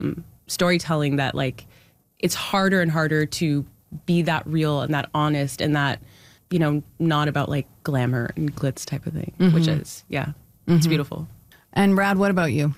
storytelling that like it's harder and harder to be that real and that honest and that, you know, not about like glamour and glitz type of thing, which is, it's beautiful. And Brad, what about you?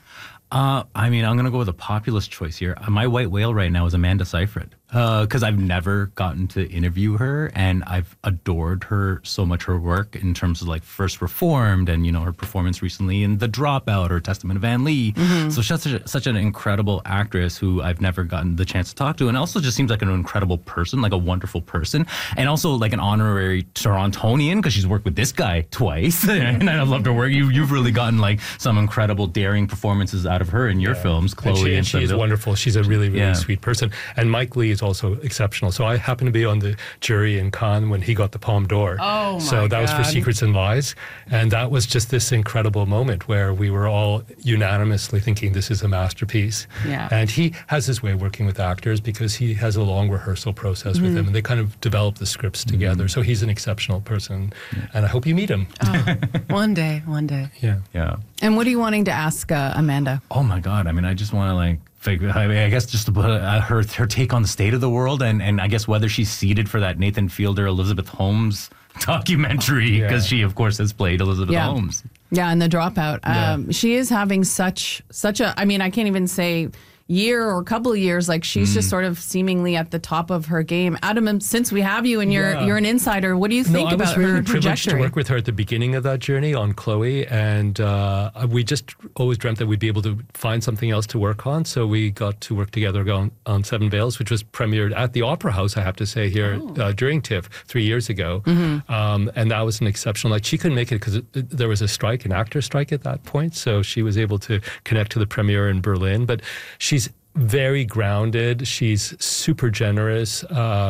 I mean, I'm going to go with a populist choice here. My white whale right now is Amanda Seyfried, because I've never gotten to interview her, and I've adored her so much, her work in terms of like First Reformed and, you know, her performance recently in The Dropout or Testament of Anne Lee. So she's such an incredible actress who I've never gotten the chance to talk to, and also just seems like an incredible person, like a wonderful person, and also like an honorary Torontonian because she's worked with this guy twice, and I've loved her work. You've really gotten like some incredible, daring performances out of her in your films, Chloe. And she is wonderful. She's a really, really sweet person. And Mike Lee is also exceptional. So I happened to be on the jury in Cannes when he got the Palme d'Or. Oh, my So that was for Secrets and Lies. And that was just this incredible moment where we were all unanimously thinking this is a masterpiece. Yeah. And he has his way of working with actors because he has a long rehearsal process with them, and they kind of develop the scripts together. So he's an exceptional person, and I hope you meet him. One day. Yeah. And what are you wanting to ask Amanda? Oh my God. I mean, I just want to like figure, I guess just to put her take on the state of the world, and I guess whether she's seated for that Nathan Fielder, Elizabeth Holmes documentary, because she of course has played Elizabeth Holmes. Yeah, and The Dropout. She is having such a, I mean, I can't even say year or couple of years, like she's just sort of seemingly at the top of her game. Adam, since we have you and you're an insider, what do you think about her trajectory? I was really privileged to work with her at the beginning of that journey on Chloe, and we just always dreamt that we'd be able to find something else to work on, so we got to work together on Seven Veils, which was premiered at the Opera House, I have to say, here during TIFF 3 years ago. And that was an exceptional night. She couldn't make it because there was a strike, an actor strike at that point, so she was able to connect to the premiere in Berlin. But she's very grounded. She's super generous.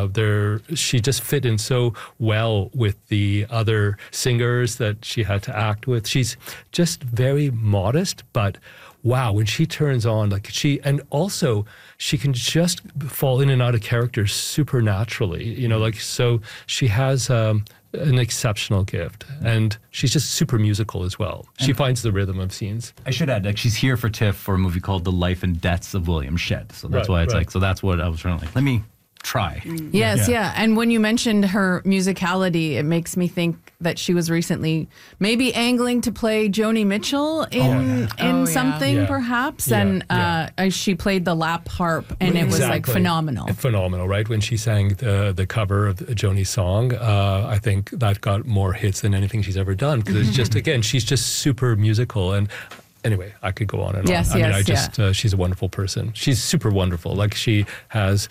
She just fit in so well with the other singers that she had to act with. She's just very modest, but wow, when she turns on, and also she can just fall in and out of character supernaturally, you know, like, so she has an exceptional gift, and she's just super musical as well. She finds the rhythm of scenes. I should add, like, she's here for TIFF for a movie called The Life and Deaths of William Shedd. So that's why it's like, so that's what I was trying to like, let me try. Yes, yeah. And when you mentioned her musicality, it makes me think that she was recently maybe angling to play Joni Mitchell in something, perhaps. And she played the lap harp, and it was like phenomenal. Phenomenal, right? When she sang the cover of Joni's song, I think that got more hits than anything she's ever done. Because it's just, again, she's just super musical. And anyway, I could go on and on. I mean, she's a wonderful person. She's super wonderful. Like, she has,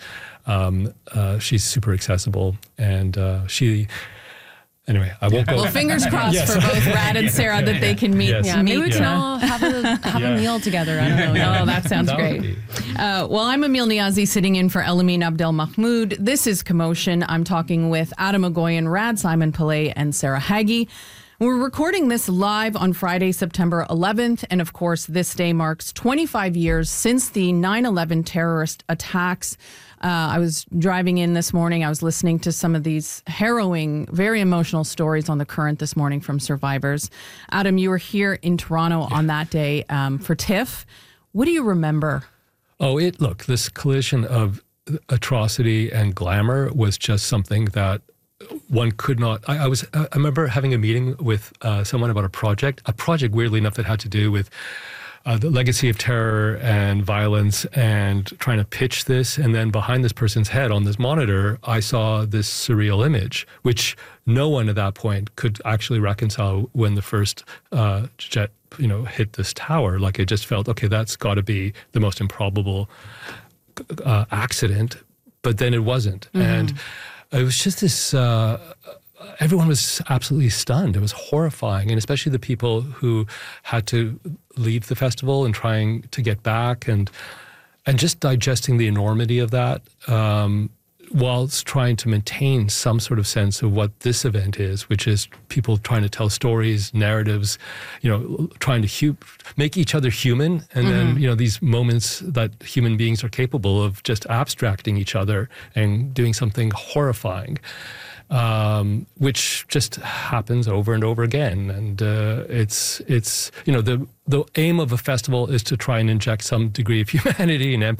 she's super accessible, and anyway, I won't go. Well, fingers crossed for both Brad and Sarah that they can meet. Yeah, maybe we can all have a meal together. I don't know. Oh, that sounds great. Well, I'm Emil Niazi, sitting in for Elamine Abdel Mahmoud. This is Commotion. I'm talking with Adam Agoyan, Rad Simon Pillay, and Sarah Haggie. We're recording this live on Friday, September 11th, and of course, this day marks 25 years since the 9/11 terrorist attacks. I was driving in this morning. I was listening to some of these harrowing, very emotional stories on The Current this morning from survivors. Adam, you were here in Toronto on that day for TIFF. What do you remember? Look, this collision of atrocity and glamour was just something that one could not. I remember having a meeting with someone about a project weirdly enough that had to do with the legacy of terror and violence, and trying to pitch this. And then behind this person's head on this monitor, I saw this surreal image, which no one at that point could actually reconcile when the first jet, hit this tower. Like, it just felt, okay, that's got to be the most improbable accident. But then it wasn't. And it was just this, everyone was absolutely stunned. It was horrifying. And especially the people who had to leave the festival and trying to get back, and just digesting the enormity of that, whilst trying to maintain some sort of sense of what this event is, which is people trying to tell stories, narratives, trying to make each other human. And then, these moments that human beings are capable of just abstracting each other and doing something horrifying, which just happens over and over again. And it's the aim of a festival is to try and inject some degree of humanity and